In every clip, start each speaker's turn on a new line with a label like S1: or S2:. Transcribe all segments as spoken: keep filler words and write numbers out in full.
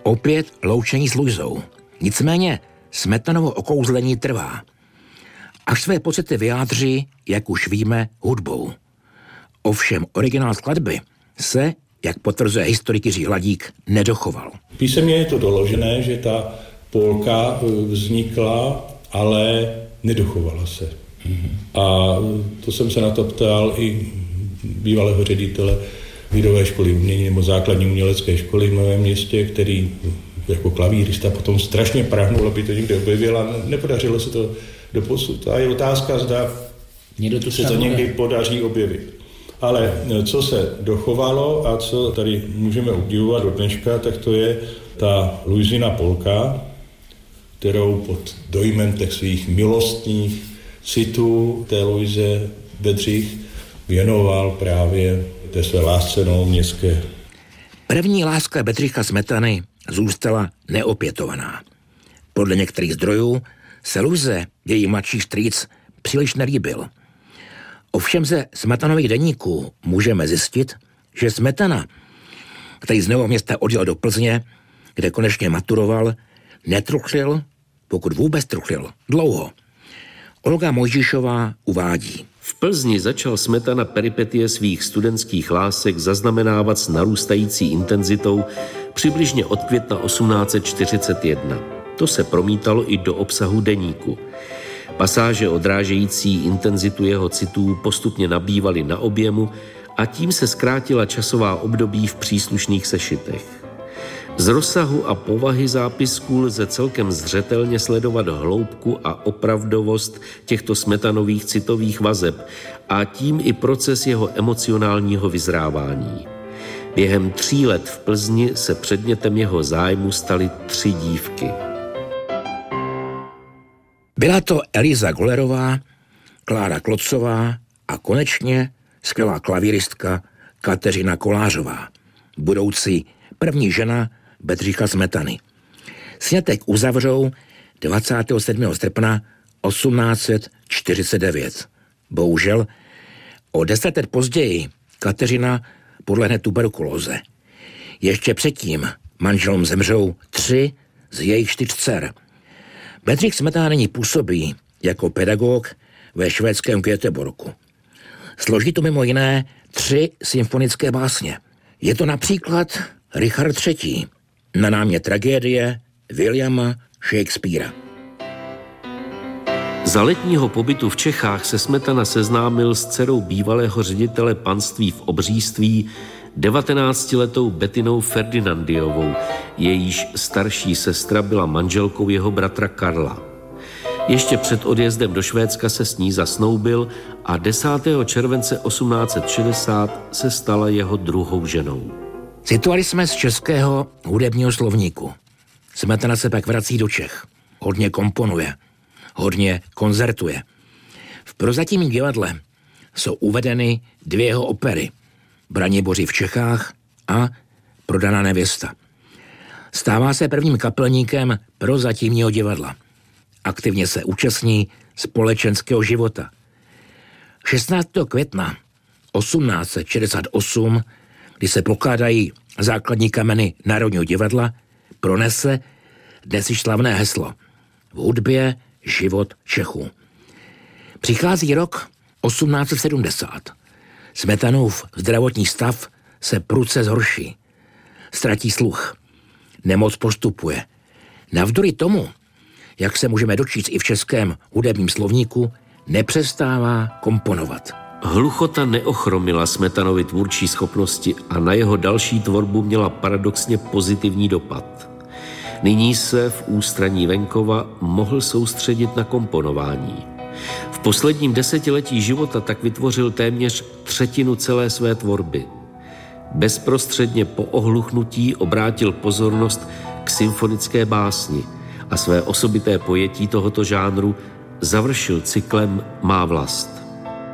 S1: Opět loučení s Luizou. Nicméně Smetanovo okouzlení trvá. Až své pocity vyjádří, jak už víme, hudbou. Ovšem originál skladby se, jak potvrzuje historik Jiří Hladík, nedochoval.
S2: Písemně je to doložené, že ta polka vznikla, ale nedochovala se. Mm-hmm. A to jsem se na to ptal i bývalého ředitele Lidové školy umění nebo základní umělecké školy v Novém Městě, který jako klavírista potom strašně prahnul, aby to někde objevil a nepodařilo se to doposud. A je otázka, zda se to někdy podaří objevit. Ale co se dochovalo a co tady můžeme obdivovat do dneška, tak to je ta Luizina polka, kterou pod dojmem těch svých milostných citů té Luize Bedřich věnoval právě té své lásce novoměstské.
S1: První láska Bedřicha Smetany zůstala neopětovaná. Podle některých zdrojů se Luize, její mladší strýc, příliš nelíbil. Ovšem ze Smetanových deníků můžeme zjistit, že Smetana, který z Novoměsta odjel do Plzně, kde konečně maturoval, netruchlil, pokud vůbec truchlil, dlouho. Olga Mojžíšová uvádí.
S3: V Plzni začal Smetana peripetie svých studentských lásek zaznamenávat s narůstající intenzitou přibližně od května osmnáct set čtyřicet jedna. To se promítalo i do obsahu deníku. Pasáže odrážející intenzitu jeho citů postupně nabývaly na objemu a tím se zkrátila časová období v příslušných sešitech. Z rozsahu a povahy zápisků lze celkem zřetelně sledovat hloubku a opravdovost těchto Smetanových citových vazeb a tím i proces jeho emocionálního vyzrávání. Během tří let v Plzni se předmětem jeho zájmu staly tři dívky.
S1: Byla to Eliza Golerová, Klára Klocová a konečně skvělá klavíristka Kateřina Kolářová, budoucí první žena Bedřicha Smetany. Sňatek uzavřou dvacátého sedmého srpna osmnáct set čtyřicet devět. Bohužel o deset let později Kateřina podlehne tuberkulóze. Ještě předtím manželům zemřou tři z jejich čtyř dcer. Bedřich Smetana nyní působí jako pedagog ve švédském Göteborgu. Složí to mimo jiné tři symfonické básně. Je to například Richard třetí, Na námě tragédie Williama Shakespearea.
S3: Za letního pobytu v Čechách se Smetana seznámil s dcerou bývalého ředitele panství v Obříství, devatenáctiletou Bettinou Ferdinandiovou, jejíž starší sestra byla manželkou jeho bratra Karla. Ještě před odjezdem do Švédska se s ní zasnoubil a desátého července osmnáct set šedesát se stala jeho druhou ženou.
S1: Citovali jsme z českého hudebního slovníku. Smetana se pak vrací do Čech. Hodně komponuje, hodně koncertuje. V Prozatímním divadle jsou uvedeny dvě jeho opery. Braniboři v Čechách a Prodaná nevěsta. Stává se prvním kapelníkem Prozatímního divadla. Aktivně se účastní společenského života. šestnáctého května osmnáct set šedesát osm, kdy se pokládají základní kameny Národního divadla, pronese dnes již slavné heslo: v hudbě život Čechů. Přichází rok osmnáct set sedmdesát. Smetanův zdravotní stav se prudce zhorší. Ztratí sluch. Nemoc postupuje. Navzdory tomu, jak se můžeme dočíst i v českém hudebním slovníku, nepřestává komponovat.
S3: Hluchota neochromila Smetanovi tvůrčí schopnosti a na jeho další tvorbu měla paradoxně pozitivní dopad. Nyní se v ústraní venkova mohl soustředit na komponování. V posledním desetiletí života tak vytvořil téměř třetinu celé své tvorby. Bezprostředně po ohluchnutí obrátil pozornost k symfonické básni a své osobité pojetí tohoto žánru završil cyklem Má vlast.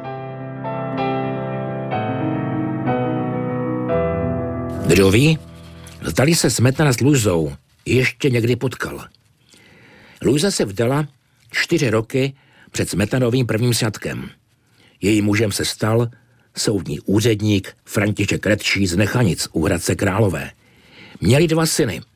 S1: Kdo ví, zdali se Smetana s Luizou ještě někdy potkal. Luiza se vdala čtyři roky před Smetanovým prvním sňatkem. Jejím mužem se stal soudní úředník František Redčí z Nechanic u Hradce Králové. Měli dva syny,